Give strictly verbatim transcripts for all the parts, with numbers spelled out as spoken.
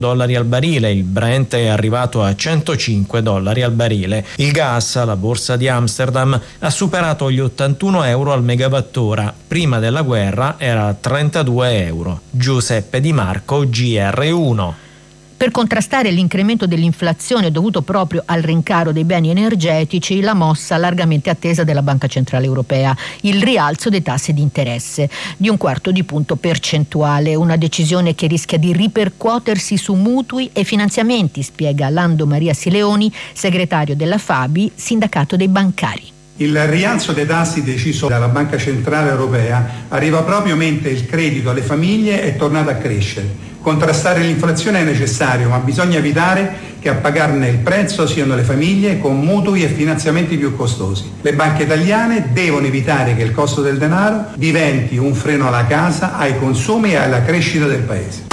dollari al barile, il Brent è arrivato a centocinque dollari al barile. Il gas alla borsa di Amsterdam ha superato gli ottantuno euro al megawattora, prima della guerra era a trentadue euro. Giuseppe Di Marco, G R uno. Per contrastare l'incremento dell'inflazione dovuto proprio al rincaro dei beni energetici, la mossa largamente attesa della Banca Centrale Europea, il rialzo dei tassi di interesse di un quarto di punto percentuale, una decisione che rischia di ripercuotersi su mutui e finanziamenti, spiega Lando Maria Sileoni, segretario della Fabi, sindacato dei bancari. Il rialzo dei tassi deciso dalla Banca Centrale Europea arriva proprio mentre il credito alle famiglie è tornato a crescere. Contrastare l'inflazione è necessario, ma bisogna evitare che a pagarne il prezzo siano le famiglie con mutui e finanziamenti più costosi. Le banche italiane devono evitare che il costo del denaro diventi un freno alla casa, ai consumi e alla crescita del Paese.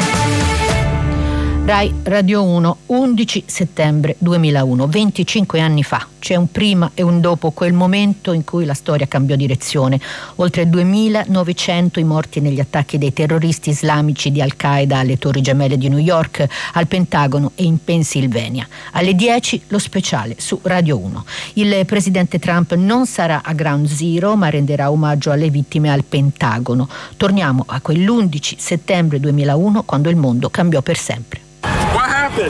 Rai Radio uno, undici settembre duemilauno, venticinque anni fa. C'è un prima e un dopo quel momento in cui la storia cambiò direzione. Oltre duemilanovecento i morti negli attacchi dei terroristi islamici di Al-Qaeda alle Torri Gemelle di New York, al Pentagono e in Pennsylvania. Alle dieci lo speciale su Radio uno. Il presidente Trump non sarà a Ground Zero, ma renderà omaggio alle vittime al Pentagono. Torniamo a quell'undici settembre duemilauno, quando il mondo cambiò per sempre. What happened?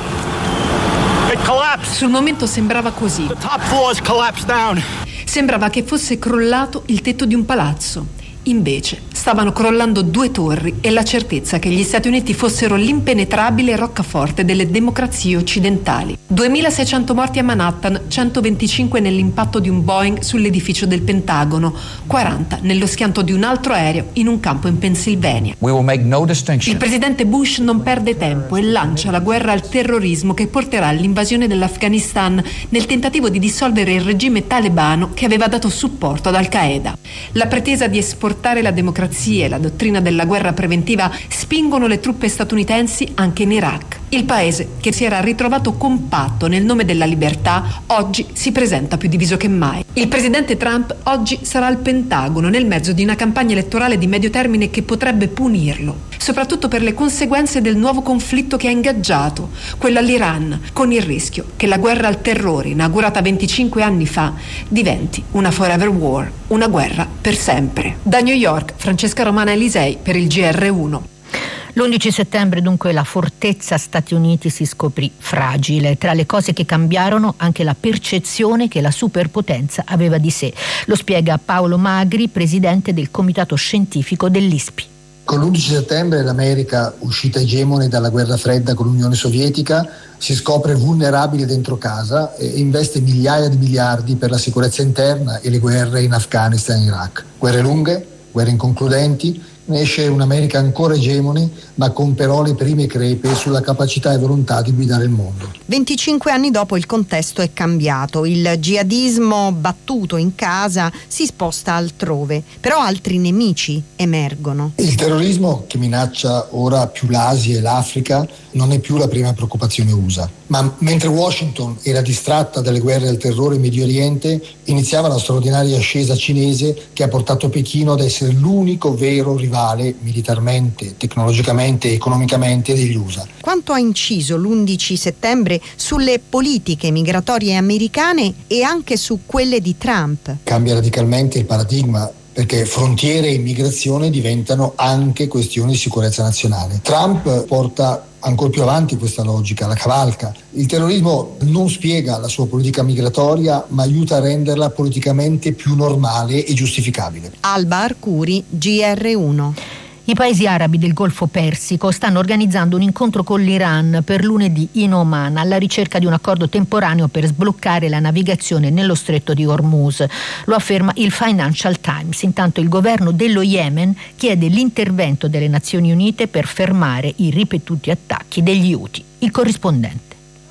It collapsed. Sul momento sembrava così. The top floors collapsed down. Sembrava che fosse crollato il tetto di un palazzo. Invece stavano crollando due torri e la certezza che gli Stati Uniti fossero l'impenetrabile roccaforte delle democrazie occidentali. duemilaseicento morti a Manhattan, centoventicinque nell'impatto di un Boeing sull'edificio del Pentagono, quaranta nello schianto di un altro aereo in un campo in Pennsylvania. We will make no distinction. Il presidente Bush non perde tempo e lancia la guerra al terrorismo che porterà all'invasione dell'Afghanistan nel tentativo di dissolvere il regime talebano che aveva dato supporto ad Al-Qaeda. La pretesa di esportare la democrazia e la dottrina della guerra preventiva spingono le truppe statunitensi anche in Iraq. Il paese, che si era ritrovato compatto nel nome della libertà, oggi si presenta più diviso che mai. Il presidente Trump oggi sarà al Pentagono nel mezzo di una campagna elettorale di medio termine che potrebbe punirlo, soprattutto per le conseguenze del nuovo conflitto che ha ingaggiato, quello all'Iran, con il rischio che la guerra al terrore, inaugurata venticinque anni fa, diventi una forever war, una guerra per sempre. Da New York, Francesca Romana Elisei per il G R uno. L'undici settembre dunque la fortezza Stati Uniti si scoprì fragile. Tra le cose che cambiarono anche la percezione che la superpotenza aveva di sé. Lo spiega Paolo Magri, presidente del comitato scientifico dell'I S P I. Con l'undici settembre l'America, uscita egemone dalla guerra fredda con l'Unione Sovietica, si scopre vulnerabile dentro casa e investe migliaia di miliardi per la sicurezza interna e le guerre in Afghanistan e Iraq. Guerre lunghe, guerre inconcludenti. Ne esce un'America ancora egemone, ma con però le prime crepe sulla capacità e volontà di guidare il mondo. venticinque anni dopo il contesto è cambiato, il jihadismo battuto in casa si sposta altrove, però altri nemici emergono. Il terrorismo che minaccia ora più l'Asia e l'Africa non è più la prima preoccupazione U S A, ma mentre Washington era distratta dalle guerre al terrore in Medio Oriente, iniziava la straordinaria ascesa cinese che ha portato Pechino ad essere l'unico vero rivale militarmente, tecnologicamente e economicamente degli U S A. Quanto ha inciso l'undici settembre sulle politiche migratorie americane e anche su quelle di Trump? Cambia radicalmente il paradigma, perché frontiere e immigrazione diventano anche questioni di sicurezza nazionale. Trump porta ancora più avanti questa logica, la cavalca. Il terrorismo non spiega la sua politica migratoria, ma aiuta a renderla politicamente più normale e giustificabile. Alba Arcuri, G R uno. I paesi arabi del Golfo Persico stanno organizzando un incontro con l'Iran per lunedì in Oman alla ricerca di un accordo temporaneo per sbloccare la navigazione nello stretto di Hormuz. Lo afferma il Financial Times. Intanto il governo dello Yemen chiede l'intervento delle Nazioni Unite per fermare i ripetuti attacchi degli Houthi. Il corrispondente.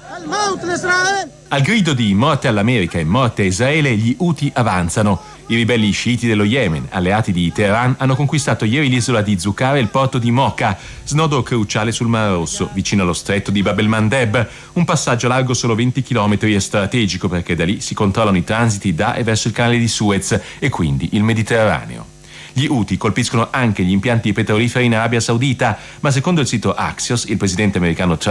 Al grido di morte all'America e morte a Israele, gli Houthi avanzano. I ribelli sciiti dello Yemen, alleati di Teheran, hanno conquistato ieri l'isola di Zucar e il porto di Mocha, snodo cruciale sul Mar Rosso, vicino allo stretto di Bab el-Mandeb, un passaggio largo solo venti chilometri e strategico perché da lì si controllano i transiti da e verso il canale di Suez e quindi il Mediterraneo. Gli Houthi colpiscono anche gli impianti petroliferi in Arabia Saudita, ma secondo il sito Axios il presidente americano Trump